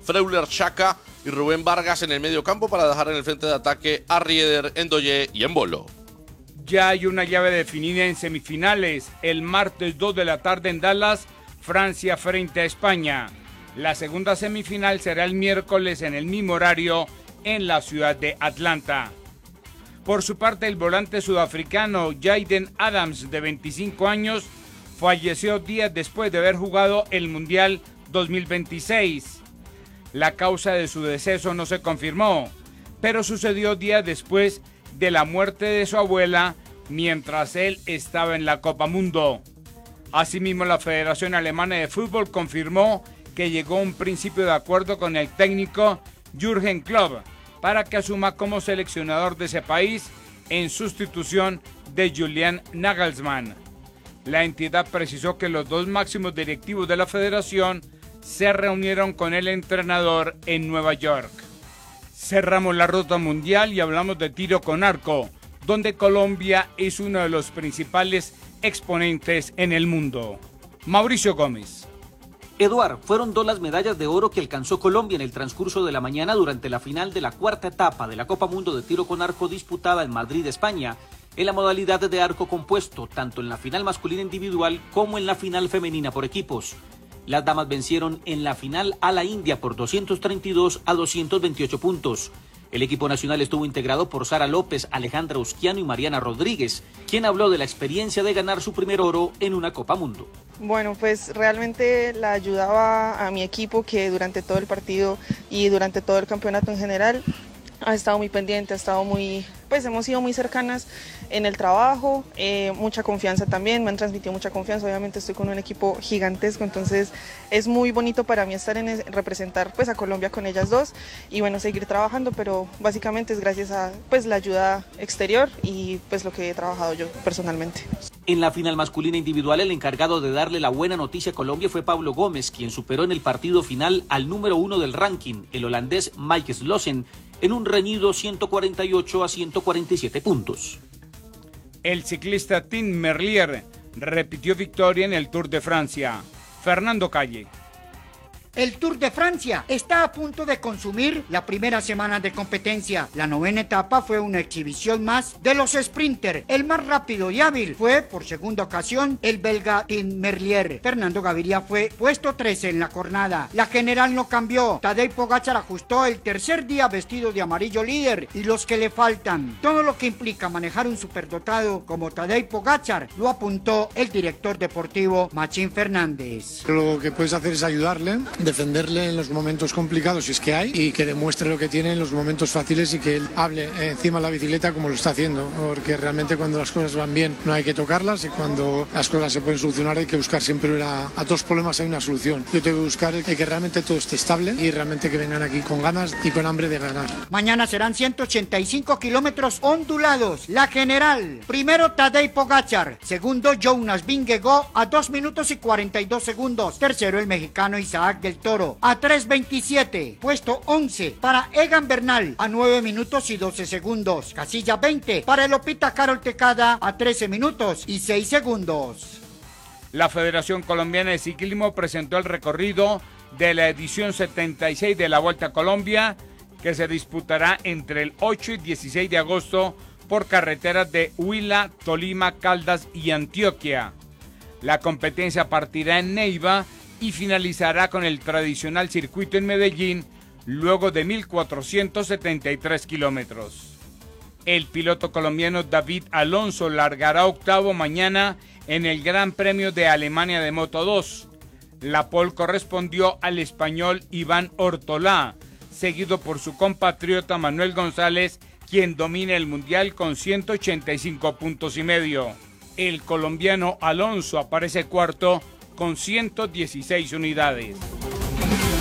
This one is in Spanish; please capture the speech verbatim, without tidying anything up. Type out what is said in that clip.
Freuler, Xhaka y Rubén Vargas en el medio campo para dejar en el frente de ataque a Rieder, Ndoye y Embolo. Ya hay una llave definida en semifinales. El martes dos de la tarde en Dallas, Francia frente a España. La segunda semifinal será el miércoles en el mismo horario en la ciudad de Atlanta. Por su parte, el volante sudafricano Jayden Adams, de veinticinco años, falleció días después de haber jugado el Mundial dos mil veintiséis. La causa de su deceso no se confirmó, pero sucedió días después de la muerte de su abuela mientras él estaba en la Copa Mundo. Asimismo, la Federación Alemana de Fútbol confirmó que llegó a un principio de acuerdo con el técnico Jürgen Klopp para que asuma como seleccionador de ese país en sustitución de Julian Nagelsmann. La entidad precisó que los dos máximos directivos de la federación se reunieron con el entrenador en Nueva York. Cerramos la ruta mundial y hablamos de tiro con arco, donde Colombia es uno de los principales exponentes en el mundo. Mauricio Gómez. Eduard, fueron dos las medallas de oro que alcanzó Colombia en el transcurso de la mañana durante la final de la cuarta etapa de la Copa Mundo de Tiro con Arco disputada en Madrid, España, en la modalidad de arco compuesto, tanto en la final masculina individual como en la final femenina por equipos. Las damas vencieron en la final a la India por doscientos treinta y dos a doscientos veintiocho puntos. El equipo nacional estuvo integrado por Sara López, Alejandra Usquiano y Mariana Rodríguez, quien habló de la experiencia de ganar su primer oro en una Copa Mundo. Bueno, pues realmente la ayudaba a mi equipo, que durante todo el partido y durante todo el campeonato en general ha estado muy pendiente, ha estado muy, pues hemos sido muy cercanas en el trabajo, eh, mucha confianza también, me han transmitido mucha confianza. Obviamente estoy con un equipo gigantesco, entonces es muy bonito para mí estar en representar pues a Colombia con ellas dos y bueno, seguir trabajando, pero básicamente es gracias a pues la ayuda exterior y pues lo que he trabajado yo personalmente. En la final masculina individual, el encargado de darle la buena noticia a Colombia fue Pablo Gómez, quien superó en el partido final al número uno del ranking, el holandés Mike Slossen, en un reñido ciento cuarenta y ocho a ciento cuarenta y siete puntos. El ciclista Tim Merlier repitió victoria en el Tour de Francia. Fernando Calle. El Tour de Francia está a punto de consumir la primera semana de competencia. La novena etapa fue una exhibición más de los sprinters. El más rápido y hábil fue, por segunda ocasión, el belga Tim Merlier. Fernando Gaviria fue puesto trece en la jornada. La general no cambió. Tadej Pogačar ajustó el tercer día vestido de amarillo líder y los que le faltan. Todo lo que implica manejar un superdotado como Tadej Pogačar lo apuntó el director deportivo Machín Fernández. Lo que puedes hacer es ayudarle, defenderle en los momentos complicados si es que hay, y que demuestre lo que tiene en los momentos fáciles y que él hable encima de la bicicleta como lo está haciendo, porque realmente cuando las cosas van bien no hay que tocarlas y cuando las cosas se pueden solucionar hay que buscar siempre a, a todos problemas hay una solución. Yo tengo que buscar que, que realmente todo esté estable y realmente que vengan aquí con ganas y con hambre de ganar. Mañana serán ciento ochenta y cinco kilómetros ondulados. La general, primero Tadej Pogačar, segundo Jonas Vingegaard a dos minutos y cuarenta y dos segundos, tercero el mexicano Isaac del Toro a tres veintisiete, puesto once para Egan Bernal a nueve minutos y doce segundos, casilla veinte para el Opita Carol Tecada a trece minutos y seis segundos. La Federación Colombiana de Ciclismo presentó el recorrido de la edición setenta y seis de la Vuelta a Colombia, que se disputará entre el ocho y dieciséis de agosto por carreteras de Huila, Tolima, Caldas y Antioquia. La competencia partirá en Neiva y finalizará con el tradicional circuito en Medellín, luego de mil cuatrocientos setenta y tres kilómetros. El piloto colombiano David Alonso largará octavo mañana en el Gran Premio de Alemania de Moto dos. La pole correspondió al español Iván Ortolá, seguido por su compatriota Manuel González, quien domina el mundial con ciento ochenta y cinco puntos y medio. El colombiano Alonso aparece cuarto con ciento dieciséis unidades.